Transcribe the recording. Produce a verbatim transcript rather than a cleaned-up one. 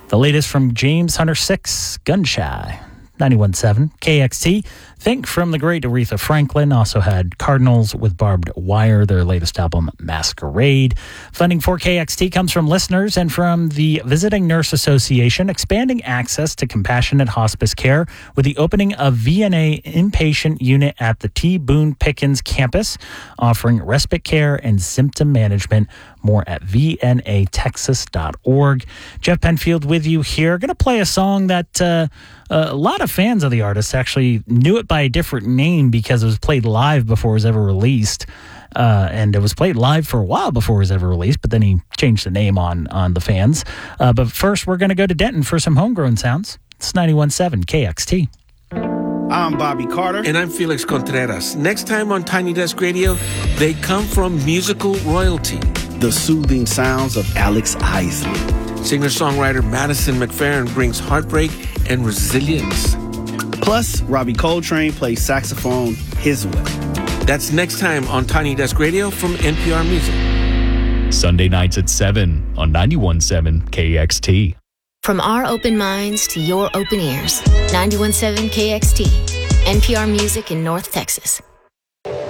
The latest from James Hunter six, Gunshy. ninety-one point seven K X T. Think from the great Aretha Franklin. Also had Cardinals with Barbed Wire, their latest album, Masquerade. Funding for K X T comes from listeners and from the Visiting Nurse Association, expanding access to compassionate hospice care with the opening of V N A inpatient unit at the T. Boone Pickens campus, offering respite care and symptom management. More at V N A Texas dot org. Jeff Penfield with you here. Going to play a song that uh, a lot of fans of the artist actually knew it by a different name because it was played live before it was ever released. Uh, and it was played live for a while before it was ever released, but then he changed the name on, on the fans. Uh, but first, we're going to go to Denton for some homegrown sounds. It's ninety-one point seven K X T. I'm Bobby Carter. And I'm Felix Contreras. Next time on Tiny Desk Radio, they come from musical royalty. The soothing sounds of Alex Isley. Singer-songwriter Madison McFerrin brings heartbreak and resilience. Plus, Robbie Coltrane plays saxophone his way. That's next time on Tiny Desk Radio from N P R Music. Sunday nights at seven on ninety-one point seven K X T. From our open minds to your open ears, ninety-one point seven K X T, N P R Music in North Texas.